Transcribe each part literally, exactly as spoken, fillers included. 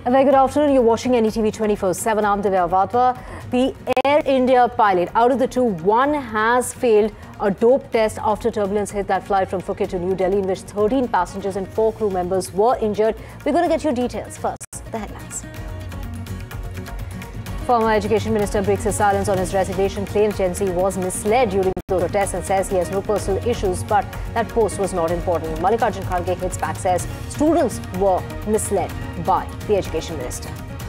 A very good afternoon. You're watching N D T V twenty-four seven. I'm Divya Vatwa. The Air India pilot, out of the two, one has failed a dope test after turbulence hit that flight from Phuket to New Delhi, in which thirteen passengers and four crew members were injured. We're going to get you details. First, the headlines. Former Education Minister breaks his silence on his resignation, claims Gen Z was misled during the protests and says he has no personal issues, but that post was not important. Mallikarjun Kharge hits back, says students were misled by the Education Minister.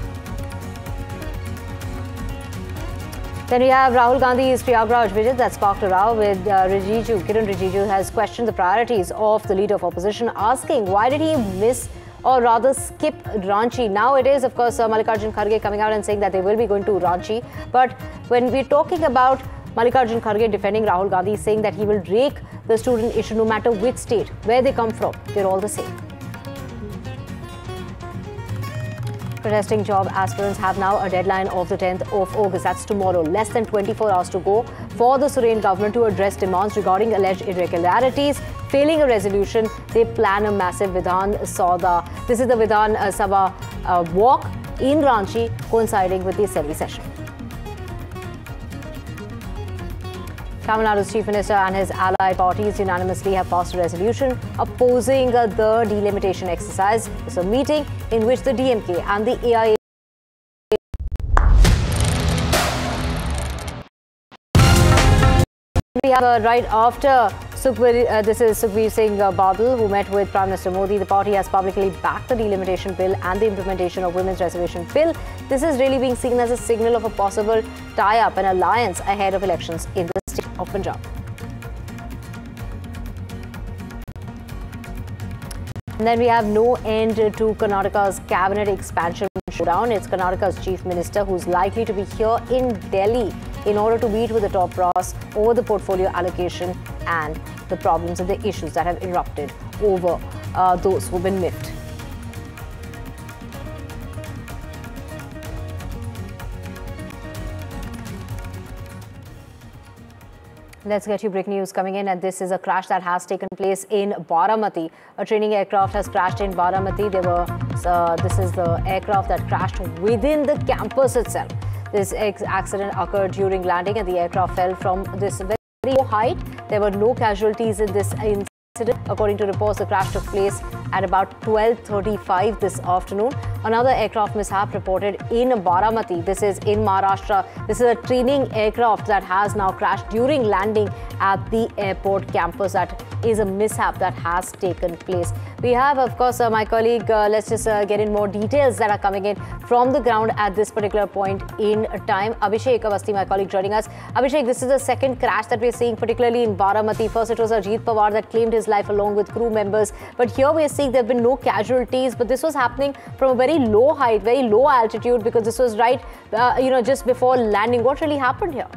Then we have Rahul Gandhi's Prayagraj visit that sparked a row with uh, Rijiju. Kiran Rijiju has questioned the priorities of the leader of opposition, asking why did he miss or rather skip Ranchi. Now it is, of course, uh, Mallikarjun Kharge coming out and saying that they will be going to Ranchi. But when we're talking about Mallikarjun Kharge defending Rahul Gandhi, saying that he will rake the student issue no matter which state, where they come from, they're all the same. Protesting job aspirants have now a deadline of the tenth of August. That's tomorrow. Less than twenty-four hours to go for the Soren government to address demands regarding alleged irregularities. Failing a resolution, they plan a massive Vidhan Sauda. This is the Vidhan Sabha uh, walk in Ranchi, coinciding with the assembly session. Tamil Nadu's Chief Minister and his allied parties unanimously have passed a resolution opposing uh, the delimitation exercise. It's a meeting in which the D M K and the A I A we have uh, right after Sukhbir, uh, this is Sukhbir Singh uh, Badal, who met with Prime Minister Modi. The party has publicly backed the delimitation bill and the implementation of women's reservation bill. This is really being seen as a signal of a possible tie-up and alliance ahead of elections in the state of Punjab. And then we have no end to Karnataka's cabinet expansion showdown. It's Karnataka's chief minister who's likely to be here in Delhi in order to meet with the top brass over the portfolio allocation and the problems and the issues that have erupted over uh, those who've been miffed. Let's get you breaking news coming in, and this is a crash that has taken place in Baramati. A training aircraft has crashed in Baramati. There were, uh, this is the aircraft that crashed within the campus itself. This accident occurred during landing and the aircraft fell from this very low height. There were no casualties in this incident. According to reports, the crash took place at about twelve thirty-five this afternoon. Another aircraft mishap reported in Baramati. This is in Maharashtra. This is a training aircraft that has now crashed during landing at the airport campus. That is a mishap that has taken place. We have, of course, uh, my colleague, uh, let's just uh, get in more details that are coming in from the ground at this particular point in time. Abhishek Avasthi, my colleague, joining us. Abhishek, this is the second crash that we're seeing, particularly in Baramati. First, it was Ajit Pawar that claimed his life along with crew members. But here we're seeing there have been no casualties. But this was happening from a very low height, very low altitude, because this was right, uh, you know, just before landing. What really happened here?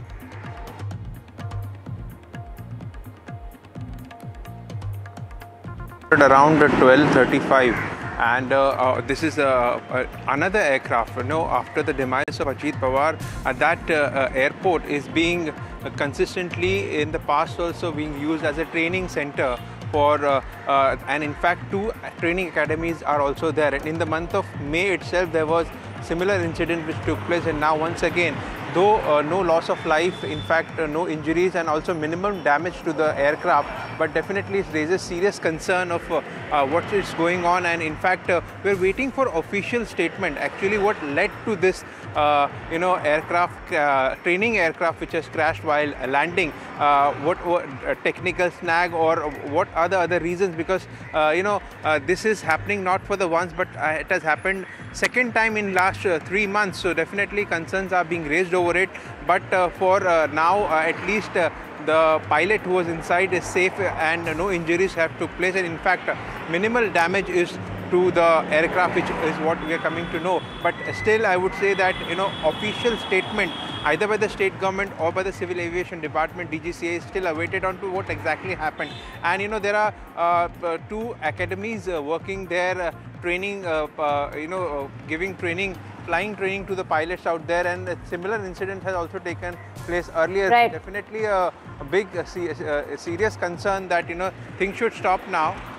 Around twelve thirty-five, and uh, uh, this is uh, uh, another aircraft. You know, after the demise of Ajit Pawar, uh, that uh, uh, airport is being uh, consistently in the past also being used as a training center for, uh, uh, and in fact two training academies are also there. And in the month of May itself, there was similar incident which took place, and now once again, though uh, no loss of life, in fact uh, no injuries and also minimum damage to the aircraft, but definitely it raises serious concern of uh, uh, what is going on. And in fact uh, we're waiting for official statement. Actually what led to this uh, you know aircraft uh, training aircraft which has crashed while landing, uh, what, what uh, technical snag or what are the other reasons, because uh, you know uh, this is happening not for the once, but uh, it has happened second time in last uh, three months. So definitely concerns are being raised over it, but uh, for uh, now uh, at least uh, the pilot who was inside is safe and uh, no injuries have took place, and in fact uh, minimal damage is to the aircraft, which is what we are coming to know. But still I would say that you know official statement either by the state government or by the Civil Aviation Department, D G C A, is still awaited on to what exactly happened. And you know there are uh, two academies uh, working there, uh, training uh, uh, you know uh, giving training flying training to the pilots out there, and a similar incident has also taken place earlier. Right. Definitely a, a big, a, a serious concern that you know things should stop now.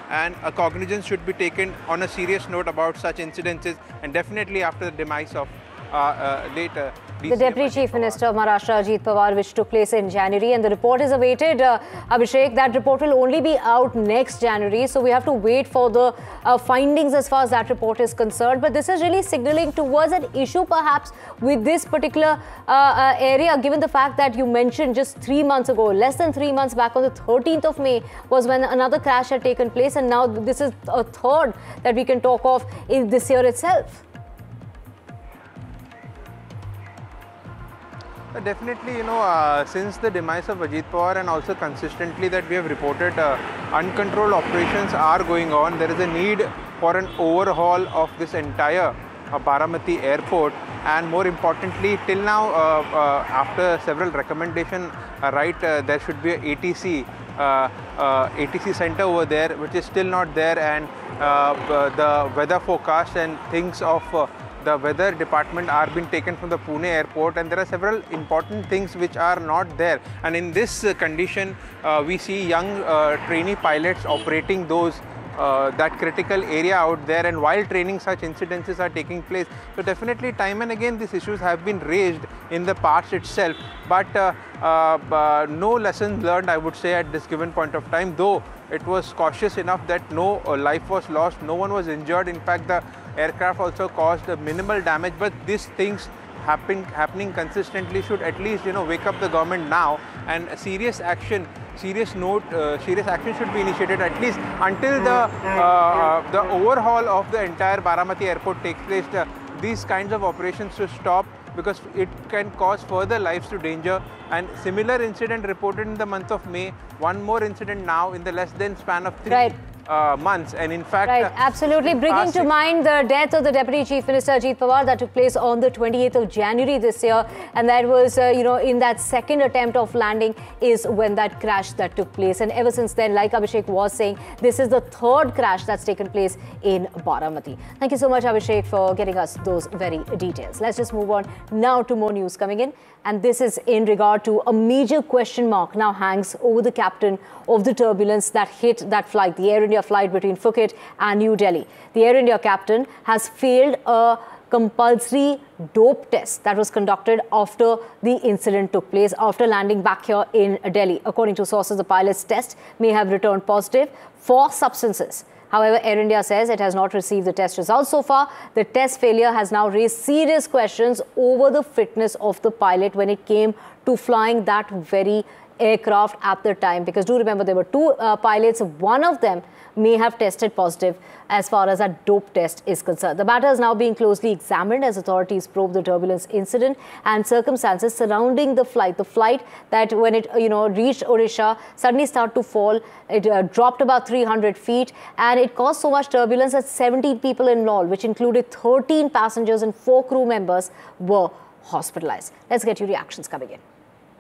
and a cognizance should be taken on a serious note about such incidences, and definitely after the demise of uh, uh, later. The Deputy Chief Minister of Maharashtra, Ajit Pawar, which took place in January, and the report is awaited. Uh, Abhishek, that report will only be out next January, so we have to wait for the uh, findings as far as that report is concerned. But this is really signaling towards an issue perhaps with this particular uh, uh, area, given the fact that you mentioned just three months ago, less than three months back on the thirteenth of May was when another crash had taken place, and now this is a third that we can talk of in this year itself. Uh, definitely, you know, uh, since the demise of Ajit Pawar, and also consistently that we have reported uh, uncontrolled operations are going on, there is a need for an overhaul of this entire uh, Baramati airport, and more importantly, till now, uh, uh, after several recommendations, uh, right, uh, there should be a A T C, uh, uh, A T C center over there, which is still not there, and uh, the weather forecast and things of uh, the weather department are being taken from the Pune airport, and there are several important things which are not there. And in this uh, condition, uh, we see young uh, trainee pilots operating those uh, that critical area out there, and while training, such incidences are taking place. So definitely, time and again, these issues have been raised in the past itself, but uh, uh, uh, no lessons learned, I would say, at this given point of time, though it was cautious enough that no uh, life was lost, no one was injured. In fact, the aircraft also caused a minimal damage, but these things happen, happening consistently should at least, you know, wake up the government now, and a serious action, serious note, uh, serious action should be initiated at least until the uh, the overhaul of the entire Baramati airport takes place. Uh, these kinds of operations should stop, because it can cause further lives to danger. And similar incident reported in the month of May, one more incident now in the less than span of three right. Uh, months, and in fact, right, uh, absolutely, bringing to mind the death of the Deputy Chief Minister Ajit Pawar that took place on the twenty-eighth of January this year, and that was, uh, you know, in that second attempt of landing is when that crash that took place. And ever since then, like Abhishek was saying, this is the third crash that's taken place in Baramati. Thank you so much, Abhishek, for getting us those very details. Let's just move on now to more news coming in, and this is in regard to a major question mark now hangs over the captain of the turbulence that hit that flight, the Air India flight between Phuket and New Delhi. The Air India captain has failed a compulsory dope test that was conducted after the incident took place, after landing back here in Delhi. According to sources, the pilot's test may have returned positive for substances. However, Air India says it has not received the test results so far. The test failure has now raised serious questions over the fitness of the pilot when it came to flying that very aircraft at the time, because do remember there were two uh, pilots. One of them may have tested positive as far as a dope test is concerned. The matter is now being closely examined as authorities probe the turbulence incident and circumstances surrounding the flight. The flight that when it you know reached Odisha suddenly started to fall. It uh, dropped about three hundred feet, and it caused so much turbulence that seventeen people involved, which included thirteen passengers and four crew members, were hospitalized. Let's get your reactions coming in.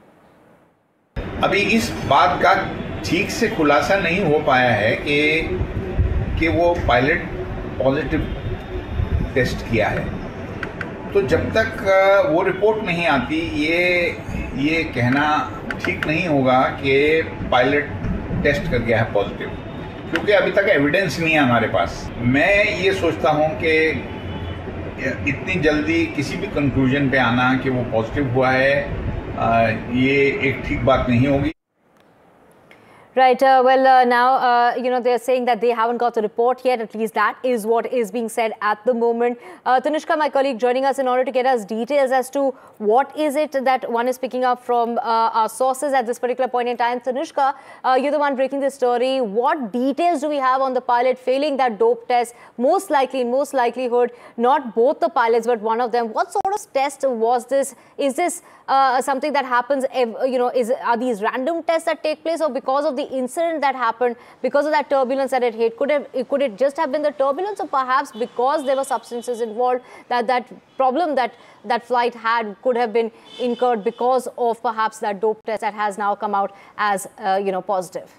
अभी इस बात का ठीक से खुलासा नहीं हो पाया है कि कि वो पायलट पॉजिटिव टेस्ट किया है, तो जब तक वो रिपोर्ट नहीं आती ये ये कहना ठीक नहीं होगा कि पायलट टेस्ट कर गया है पॉजिटिव, क्योंकि अभी तक एविडेंस नहीं है हमारे पास। मैं ये सोचता हूँ कि इतनी जल्दी किसी भी कंक्लूजन पे आना कि वो पॉजिटिव हुआ है, Uh, ये एक ठीक बात नहीं होगी। Right. Uh, well, uh, now, uh, you know, they're saying that they haven't got the report yet. At least that is what is being said at the moment. Uh, Tanushka, my colleague, joining us in order to get us details as to what is it that one is picking up from uh, our sources at this particular point in time. Tanushka, uh, you're the one breaking this story. What details do we have on the pilot failing that dope test? Most likely, in most likelihood, not both the pilots, but one of them. What sort of test was this? Is this uh, something that happens, you know, is are these random tests that take place, or because of the incident that happened, because of that turbulence that it hit, could it could it just have been the turbulence, or perhaps because there were substances involved, that that problem that that flight had could have been incurred because of perhaps that dope test that has now come out as uh, you know positive?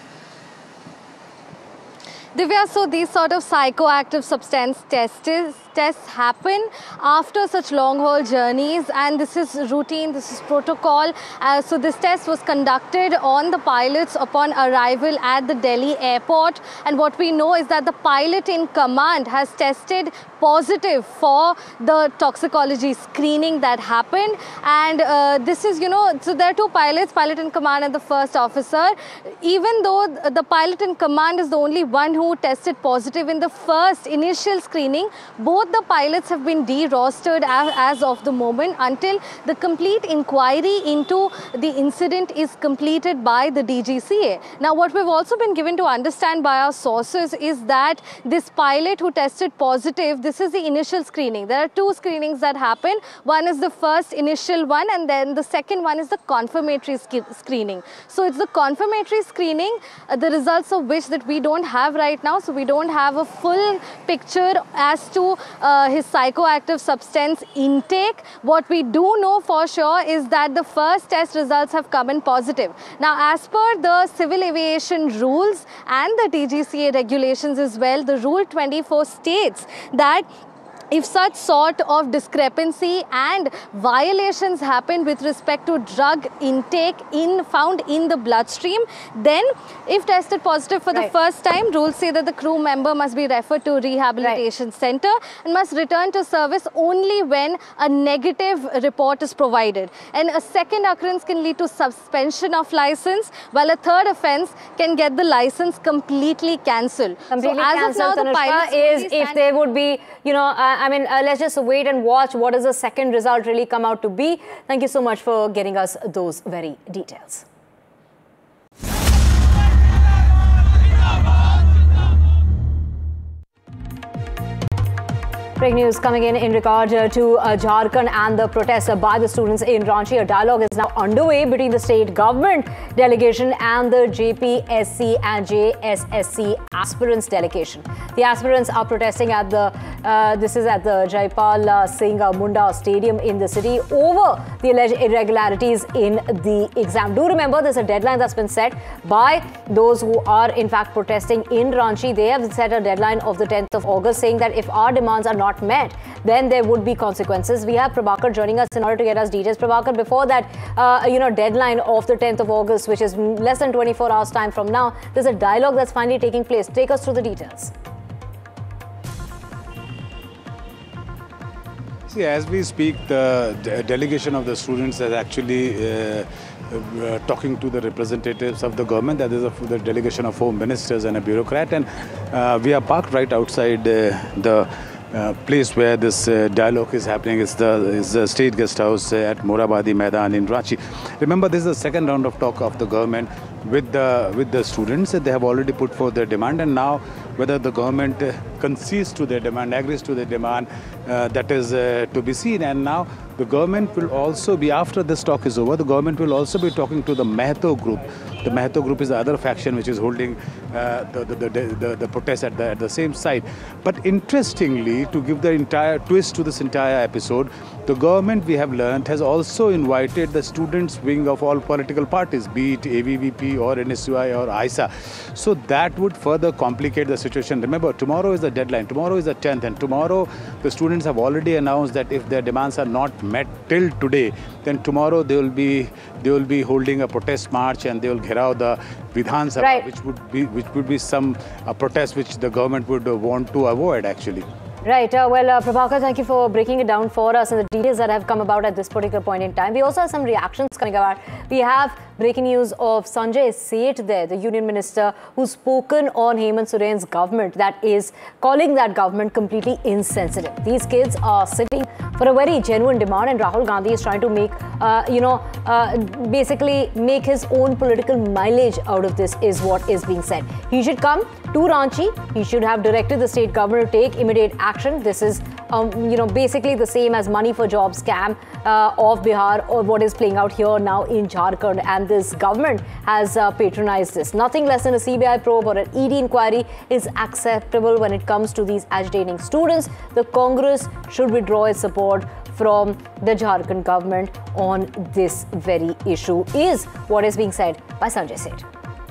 Divya, so these sort of psychoactive substance tests tests happen after such long haul journeys, and this is routine, this is protocol. Uh, so this test was conducted on the pilots upon arrival at the Delhi airport, and what we know is that the pilot in command has tested positive for the toxicology screening that happened. And uh, this is, you know, so there are two pilots, pilot in command and the first officer. Even though the pilot in command is the only one who tested positive in the first initial screening, both the pilots have been de-rostered as, as of the moment until the complete inquiry into the incident is completed by the D G C A. Now, what we've also been given to understand by our sources is that this pilot who tested positive, this is the initial screening. There are two screenings that happen. One is the first initial one, and then the second one is the confirmatory sc screening. So it's the confirmatory screening, uh, the results of which that we don't have right now. So we don't have a full picture as to uh, his psychoactive substance intake. What we do know for sure is that the first test results have come in positive. Now, as per the civil aviation rules and the D G C A regulations as well, the Rule twenty-four states that if such sort of discrepancy and violations happen with respect to drug intake in found in the bloodstream, then if tested positive for right. the first time, rules say that the crew member must be referred to rehabilitation right. center and must return to service only when a negative report is provided. And a second occurrence can lead to suspension of license, while a third offence can get the license completely cancelled. Completely so as cancelled, of now, the pilot is if there would be, you know, uh, I mean, uh, let's just wait and watch what does the second result really come out to be. Thank you so much for getting us those very details. Breaking news coming in in regard uh, to uh, Jharkhand and the protests uh, by the students in Ranchi. A dialogue is now underway between the state government delegation and the J P S C and J S S C aspirants delegation. The aspirants are protesting at the, uh, this is at the Jaipal uh, Singh Munda Stadium in the city over the alleged irregularities in the exam. Do remember there's a deadline that's been set by those who are in fact protesting in Ranchi. They have set a deadline of the tenth of August saying that if our demands are not not met, then there would be consequences. We have Prabhakar joining us in order to get us details. Prabhakar, before that, uh, you know, deadline of the tenth of August, which is less than twenty-four hours time from now, there's a dialogue that's finally taking place. Take us through the details. See, as we speak, the de delegation of the students is actually uh, uh, talking to the representatives of the government. That is a, the delegation of four ministers and a bureaucrat, and uh, we are parked right outside uh, the Uh, place where this uh, dialogue is happening. Is the is the state guest house uh, at Morabadi Maidan in Ranchi. Remember, this is the second round of talk of the government with the with the students. They have already put forth their demand, and now whether the government uh, concedes to their demand, agrees to their demand, uh, that is uh, to be seen. And now the government will also be, after this talk is over, the government will also be talking to the Mahto group. The Mahto group is the other faction which is holding uh, the, the, the, the, the protest at the, at the same site. But interestingly, to give the entire twist to this entire episode, the government, we have learned, has also invited the students' wing of all political parties, be it A V V P or N S U I or I S A. So that would further complicate the situation. Remember, tomorrow is the deadline. Tomorrow is the tenth, and tomorrow the students have already announced that if their demands are not met till today, then tomorrow they will be they will be holding a protest march, and they will gherav the Vidhan Sabha, right. which would be which would be some uh, protest which the government would uh, want to avoid actually. Right. Uh, well, uh, Prabhakar, thank you for breaking it down for us and the details that have come about at this particular point in time. We also have some reactions coming about. We have breaking news of Sanjay Seth there, the union minister, who's spoken on Hemant Soren's government, that is calling that government completely insensitive. These kids are sitting for a very genuine demand, and Rahul Gandhi is trying to make, uh, you know, uh, basically make his own political mileage out of this, is what is being said. He should come to Ranchi. He should have directed the state government to take immediate action. This is, um, you know, basically the same as money for job scam uh, of Bihar, or what is playing out here now in Jharkhand. And this government has uh, patronized this. Nothing less than a C B I probe or an E D inquiry is acceptable when it comes to these agitating students. The Congress should withdraw its support from the Jharkhand government on this very issue, is what is being said by Sanjay Seth.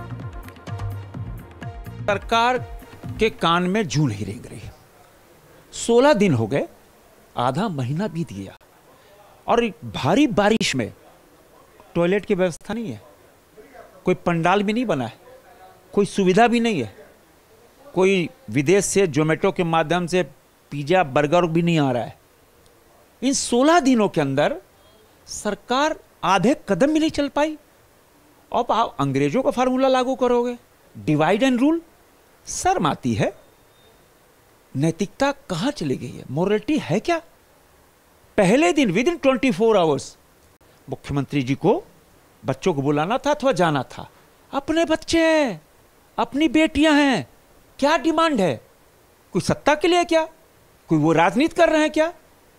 सरकार के कान में जूं ही रेंग रही है। सोलह दिन हो गए, आधा महीना बीत गया और एक भारी बारिश में टॉयलेट की व्यवस्था नहीं है, कोई पंडाल भी नहीं बना है, कोई सुविधा भी नहीं है, कोई विदेश से जोमेटो के माध्यम से पिज्जा बर्गर भी नहीं आ रहा है। इन सोलह दिनों के अंदर सरकार आधे कदम भी नहीं चल पाई। अब आप अंग्रेजों का फार्मूला लागू करोगे, डिवाइड एंड रूल। शर्म आती है। नैतिकता कहां चली गई है? मोरलिटी है क्या? पहले दिन with in twenty four hours मुख्यमंत्री जी को बच्चों को बुलाना था अथवा जाना था। अपने बच्चे हैं, अपनी बेटियां हैं, क्या डिमांड है? कोई सत्ता के लिए क्या? कोई वो राजनीति कर रहे हैं क्या?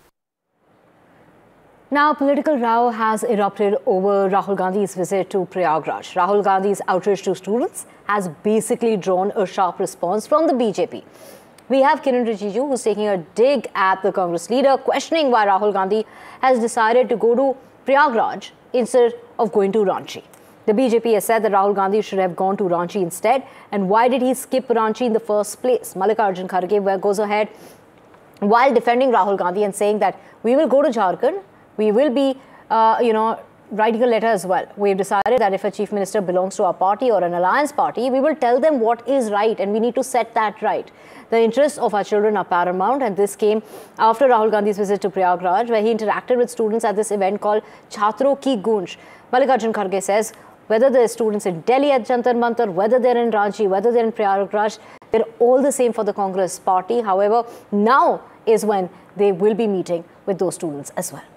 Now, political row has erupted over Rahul Gandhi's visit to Prayagraj. Rahul Gandhi's outreach to students has basically drawn a sharp response from the B J P. We have Kiran Rijiju, who's taking a dig at the Congress leader, questioning why Rahul Gandhi has decided to go to Prayagraj instead of going to Ranchi. The B J P has said that Rahul Gandhi should have gone to Ranchi instead. And why did he skip Ranchi in the first place? Mallikarjun Kharge goes ahead while defending Rahul Gandhi and saying that we will go to Jharkhand. We will be, uh, you know, writing a letter as well. We've decided that if a chief minister belongs to our party or an alliance party, we will tell them what is right and we need to set that right. The interests of our children are paramount, and this came after Rahul Gandhi's visit to Prayagraj, where he interacted with students at this event called Chhatron Ki Gunj. Mallikarjun Kharge says whether they're students in Delhi at Jantar Mantar, whether they're in Ranchi, whether they're in Prayagraj, they're all the same for the Congress party. However, now is when they will be meeting with those students as well.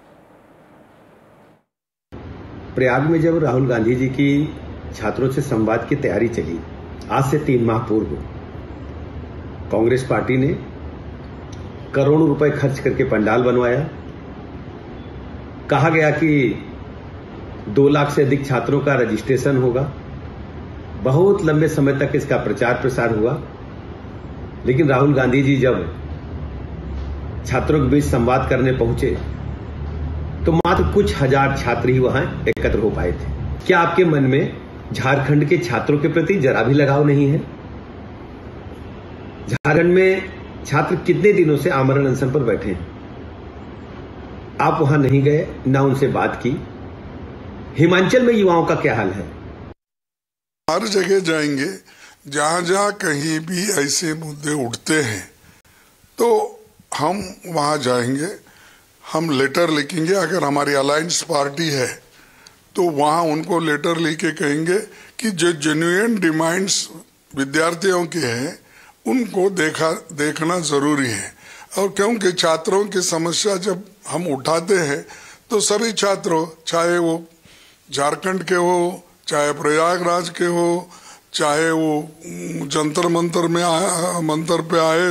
Prayag में जब राहुल गांधी जी की छात्रों से संवाद की तैयारी चली, आज से तीन माह पूर्व कांग्रेस पार्टी ने करोड़ों रुपए खर्च करके पंडाल बनवाया। कहा गया कि दो लाख से अधिक छात्रों का रजिस्ट्रेशन होगा। बहुत लंबे समय तक इसका प्रचार प्रसार हुआ, लेकिन राहुल गांधी जी जब छात्रों के बीच संवाद करने पहुंचे तो मात्र कुछ हजार छात्र ही वहां एकत्र हो पाए थे। क्या आपके मन में झारखंड के छात्रों के प्रति जरा भी लगाव नहीं है? झारखंड में छात्र कितने दिनों से आमरण अनशन पर बैठे हैं, आप वहां नहीं गए, ना उनसे बात की। हिमाचल में युवाओं का क्या हाल है? हर जगह जाएंगे, जहां जहां कहीं भी ऐसे मुद्दे उठते हैं तो हम वहां जाएंगे, हम लेटर लिखेंगे। अगर हमारी अलायंस पार्टी है तो वहां उनको लेटर लिखे कहेंगे कि जो जेन्युइन डिमांड्स विद्यार्थियों के हैं उनको देखा देखना जरूरी है। और क्योंकि छात्रों की समस्या जब हम उठाते हैं तो सभी छात्रों, चाहे वो झारखंड के हो, चाहे प्रयागराज के हो, चाहे वो जंतर मंतर में आए मंतर पे आए